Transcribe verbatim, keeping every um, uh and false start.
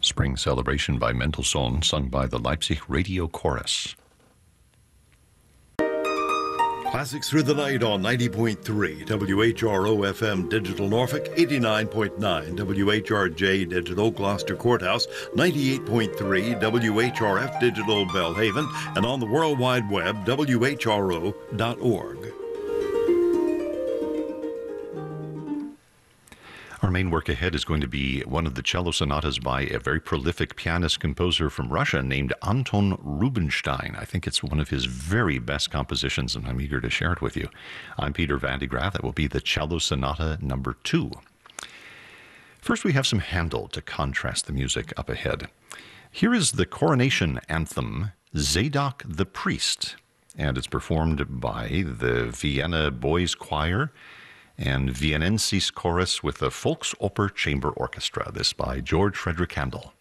Spring Celebration by Mendelssohn, sung by the Leipzig Radio Chorus. Classics Through the Night on ninety point three W H R O F M Digital Norfolk, eighty-nine point nine W H R J Digital Gloucester Courthouse, ninety-eight point three W H R F Digital Belhaven, and on the World Wide Web, W H R O dot org. Our main work ahead is going to be one of the cello sonatas by a very prolific pianist-composer from Russia named Anton Rubinstein. I think it's one of his very best compositions, and I'm eager to share it with you. I'm Peter Van de Graaff. That will be the cello sonata number two. First, we have some Handel to contrast the music up ahead. Here is the coronation anthem, Zadok the Priest, and it's performed by the Vienna Boys Choir and Viennensis Chorus with the Volksoper Chamber Orchestra. This by George Frederick Handel.